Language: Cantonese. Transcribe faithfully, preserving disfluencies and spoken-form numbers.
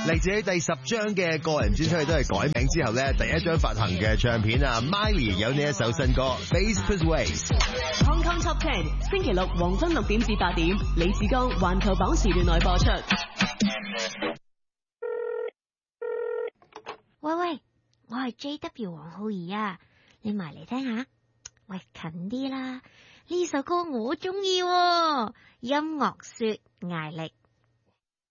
嚟自喺第十張嘅個人專輯，都係改名之後咧第一張發行嘅唱片啊。Miley 有呢一首新歌《Space Ways》。 Hong Kong Top Ten 星期六黃昏六點至八點，李志剛環球榜時段內播出。 喂喂，我係 J W 黃浩儀啊，你埋嚟聽下。喂，近啲啦，呢首歌我中意喎，音樂說艾力。